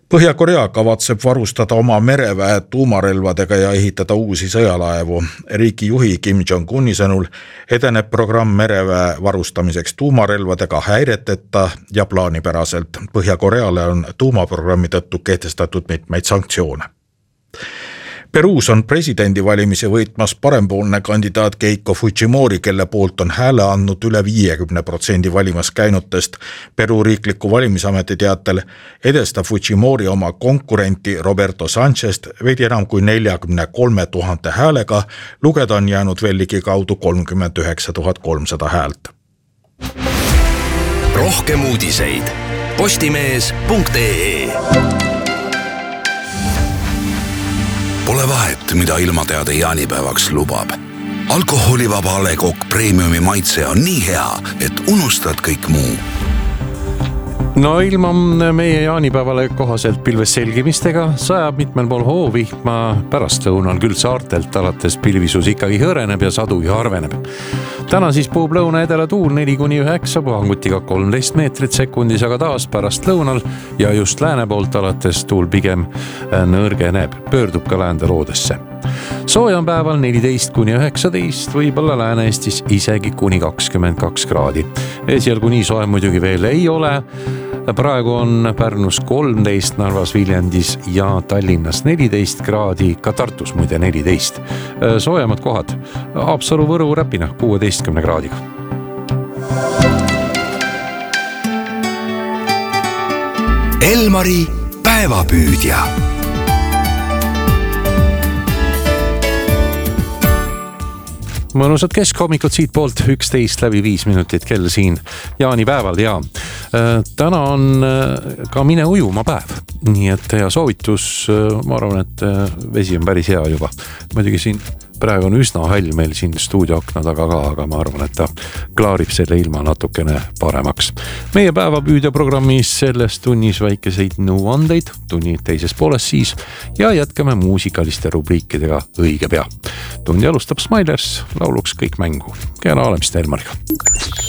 Põhja-Korea kavatseb varustada oma mereväe tuumarelvadega ja ehitada uusi sõjalaevu. Riigi juhi Kim Jong-uni sõnul edeneb programm mereväe varustamiseks tuumarelvadega häireteta ja plaanipäraselt. Põhja-Koreale on tuumaprogrammi tõttu kehtestatud mitmeid sanktsioone. Peruus on presidendivalimisi võitmas parempoolne kandidaat Keiko Fujimori, kelle poolt on hääle andnud üle 50% valimas käinutest. Peru riikliku valimisameti teatel edestab Fujimori oma konkurenti Roberto Sanchest veidi enam kui 43 000 häälega, lugeda on jäänud veel ligikaudu 39 300 häält. Rohkem uudiseid postimees.ee. Pole vahet, mida ilmateade jaanipäevaks lubab. Alkoholivaba A. Le Coq Premiumi maitse on nii hea, et unustad kõik muu. No ilma meie jaanipäevale kohaselt pilves selgimistega sajab mitmel pool hoovihma, pärastlõunal küll saartelt alates pilvisus ikkagi hõreneb ja sadu harveneb. Täna siis puhub lõuna-edela tuul 4-9, puhangutiga 13 meetrit sekundis, aga taas pärastlõunal ja just lääne poolt alates tuul pigem nõrgeneb, pöördub ka läände loodesse. Sooja on päeval 14-19, võib-olla Lääne-Eestis isegi kuni 22 kraadi. Esialgu nii soe muidugi veel ei ole. Praegu on Pärnus 13, Narvas, Viljandis ja Tallinnas 14 kraadi, ka Tartus muide 14. Soojemad kohad Haapsalu, Võru, Räpina 16 kraadiga. Elmari päevapüüdja. Mõnusad keskhommikut siit poolt 11:05 minutit kell siin jaanipäeval ja täna on ka mine ujuma päev. Nii et hea soovitus, ma arvan, et vesi on päris hea juba. Muidugi siin praegu on üsna hall meil siin stuudioakna taga ka, aga ma arvan, et ta klaarib selle ilma natukene paremaks. Meie päevapüüdja programmis selles tunnis väikeseid nõuandeid, tunni teises pooles siis ja jätkame muusikaliste rubriikidega õige pea. Tundi alustab Smilers, lauluks kõik mängu. Kena olemist Elmariga.